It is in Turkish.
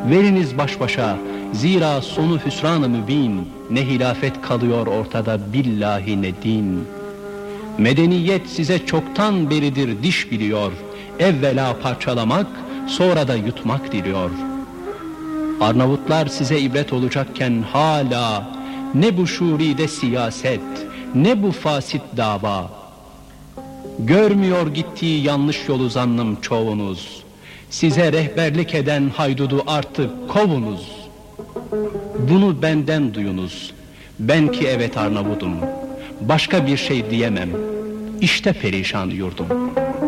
Veriniz baş başa, zira sonu hüsran-ı mübin. Ne hilafet kalıyor ortada, billahi ne din. Medeniyet size çoktan beridir diş biliyor. Evvela parçalamak, sonra da yutmak diliyor. Arnavutlar size ibret olacakken hala ne bu şuride siyaset, ne bu fasit dava. Görmüyor gittiği yanlış yolu zannım çoğunuz. Size rehberlik eden haydudu artık kovunuz. Bunu benden duyunuz. Ben ki evet Arnavudum. Başka bir şey diyemem. İşte perişan yurdum.